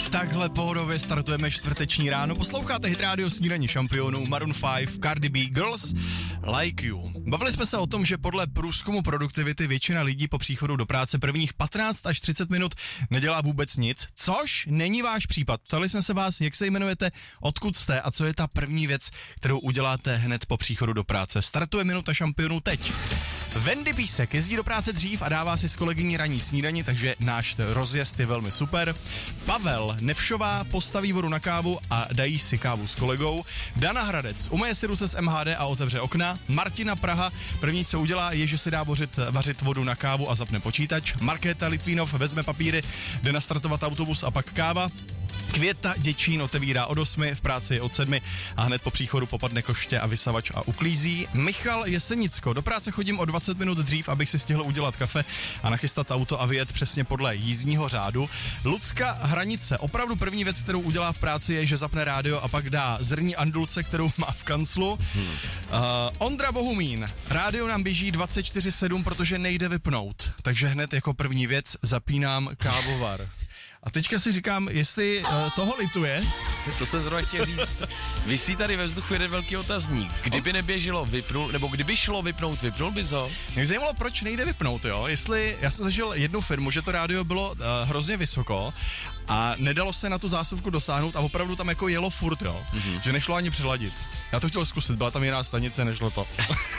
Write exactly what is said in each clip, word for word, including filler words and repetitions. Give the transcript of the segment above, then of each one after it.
Takhle pohodově startujeme čtvrteční ráno. Posloucháte Hit Radio Snídaní šampionů, Maroon pět, Cardi B, Girls Like You. Bavili jsme se o tom, že podle průzkumu produktivity většina lidí po příchodu do práce prvních patnáct až třicet minut nedělá vůbec nic, což není váš případ. Ptali jsme se vás, jak se jmenujete, odkud jste a co je ta první věc, kterou uděláte hned po příchodu do práce. Startuje minuta šampionů teď. Wendy Písek jezdí do práce dřív a dává si s kolegyní ranní snídani, takže náš rozjezd je velmi super. Pavel Nevšová postaví vodu na kávu a dají si kávu s kolegou. Dana Hradec umeje si ruce z M H D a otevře okna. Martina Praha první, co udělá, je, že si dá bořit, vařit vodu na kávu a zapne počítač. Markéta Litvínov vezme papíry, jde nastartovat autobus a pak káva. Květa Děčín otevírá od osmi, v práci je od sedmi a hned po příchodu popadne koště a vysavač a uklízí. Michal Jesenicko, do práce chodím o dvacet minut dřív, abych si stihl udělat kafe a nachystat auto a vyjet přesně podle jízdního řádu. Lucka Hranice, opravdu první věc, kterou udělá v práci, je, že zapne rádio a pak dá zrní andulce, kterou má v kanclu. Hmm. Uh, Ondra Bohumín, rádio nám běží dvacet čtyři sedm, protože nejde vypnout, takže hned jako první věc zapínám kávovar. A teďka si říkám, jestli uh, toho lituje. To jsem zrovna chtěl říct. Visí tady ve vzduchu jeden velký otazník. Kdyby neběželo, vypnul, nebo kdyby šlo vypnout, vypnul bys ho? Mě zajímalo, proč nejde vypnout, jo? Jestli, já jsem zažil jednu firmu, že to rádio bylo uh, hrozně vysoko a nedalo se na tu zásuvku dosáhnout a opravdu tam jako jelo furt, jo? Mm-hmm. Že nešlo ani přiladit. Já to chtěl zkusit, byla tam jiná stanice, nešlo to.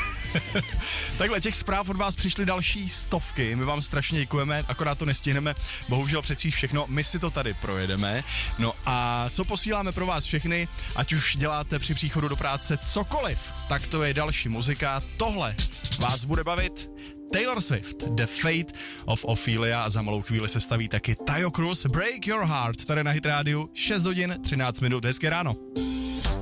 Takhle, těch zpráv od vás přišly další stovky, my vám strašně děkujeme, akorát to nestihneme, bohužel přeci všechno, my si to tady projedeme. No a co posíláme pro vás všechny, ať už děláte při příchodu do práce cokoliv, tak to je další muzika, tohle vás bude bavit. Taylor Swift, The Fate of Ophelia a za malou chvíli se staví taky Tayo Cruz, Break Your Heart, tady na Hit Radio, šest hodin, třináct minut, hezké ráno.